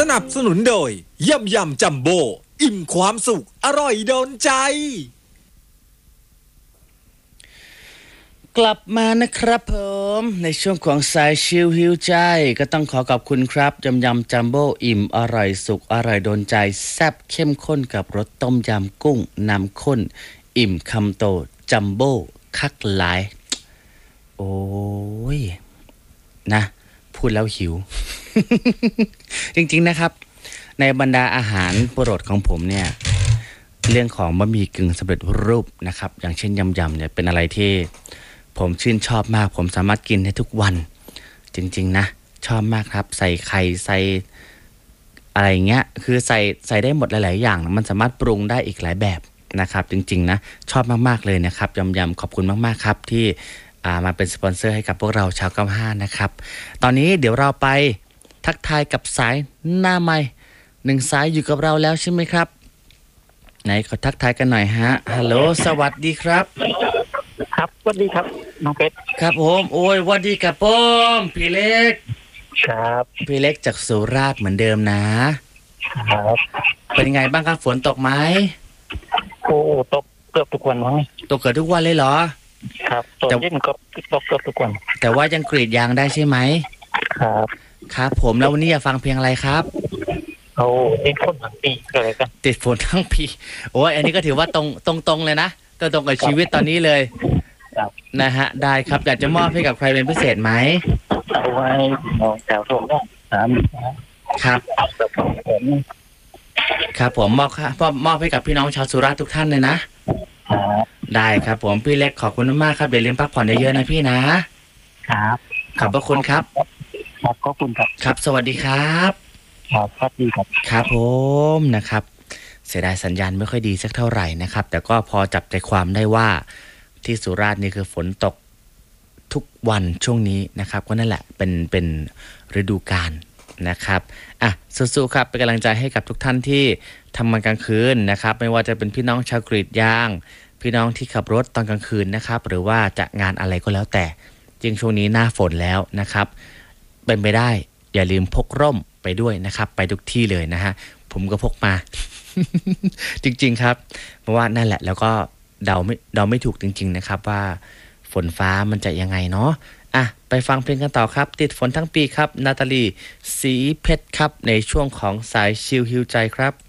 นับสนุนโดยยำยำจัมโบ้อิ่มความสุขอร่อยโดนใจกลับมานะครับผมในช่วงของสายชิลฮิวใจก็ต้องขอบคุณครับยำยำจัมโบ้อิ่มอร่อยสุขอร่อยโดนใจแซ่บเข้มข้นกับรสต้มยำกุ้งน้ำข้นอิ่มคำโตจัมโบ้คักหลายโอ้ยนะพูดแล้วหิว จริงๆนะครับในบรรดาอาหารโปรดของผมเนี่ยเรื่องของบะหมี่กึ่งสำเร็จรูปนะครับอย่างเช่นยำๆเนี่ยเป็นอะไรที่ผมชื่นชอบมากผมสามารถกินได้ทุกวันจริงๆนะชอบมากครับใส่ไข่ใส่อะไรเงี้ยคือใส่ได้หมดหลายๆอย่างมันสามารถปรุงได้อีกหลายแบบนะครับจริงๆนะชอบมากๆเลยนะครับยำๆขอบคุณมากๆครับที่มาเป็นสปอนเซอร์ให้กับพวกเราชาว95นะครับตอนนี้เดี๋ยวเราไปทักทายกับสายหน้าไมค์1สายอยู่กับเราแล้วใช่ไหมครับไหนขอทักทายกันหน่อยฮะฮัลโหลสวัสดีครับครับสวัสดีครับน้องเพชรครับผมโอ้ยสวัสดีครับผมพี่เล็กครับพี่เล็กจากสุราษฎร์เหมือนเดิมนะครับเป็นไงบ้างครับฝนตกไหมโอ้ตกเกือบทุกวันมั้งตกเกือบทุกวันเลยเหรอครับตอนเย็นก็ตกเกือบทุกวันแต่ว่ายังกรีดยางได้ใช่ไหมครับครับผมแล้ววันนี้อยากฟังเพลงอะไรครับเอาติดฝนทั้งปีอะไรกันติดฝนทั้งปีโอ้ยอันนี้ก็ถือว่าตรงเลยนะตรงกับชีวิตตอนนี้เลยนะฮะได้ครับอยากจะมอบให้กับใครเป็นพิเศษไหมเอาไว้น้องแถวโถงครับครับผมมอบให้กับพี่น้องชาวสุราษฎร์ทุกท่านเลยนะได้ครับผมพี่เล็กขอบคุณมากครับเดี๋ยวเรียนพักผ่อนเยอะๆนะพี่นะครับขอบพระคุณครับครับขอบคุณครับครับสวัสดีครับครับสวัสดีครับครับผมนะครับเสียดายสัญญาณไม่ค่อยดีสักเท่าไหร่นะครับแต่ก็พอจับใจความได้ว่าที่สุราษฎร์นี่คือฝนตกทุกวันช่วงนี้นะครับก็นั่นแหละเป็นฤดูกาลนะครับอ่ะสู้ๆครับเป็นกำลังใจให้กับทุกท่านที่ทำงานกลางคืนนะครับไม่ว่าจะเป็นพี่น้องชาวกรีดยางพี่น้องที่ขับรถตอนกลางคืนนะครับหรือว่าจะงานอะไรก็แล้วแต่จริงช่วงนี้หน้าฝนแล้วนะครับเป็นไปได้อย่าลืมพกร่มไปด้วยนะครับไปทุกที่เลยนะฮะผมก็พกมา จริงๆครับเพราะว่านั่นแหละแล้วก็เดาไม่ถูกจริงๆนะครับว่าฝนฟ้ามันจะยังไงเนาะอ่ะไปฟังเพลงกันต่อครับติดฝนทั้งปีครับนาตาลีสีเพชรครับในช่วงของสายชิลฮิวใจครับ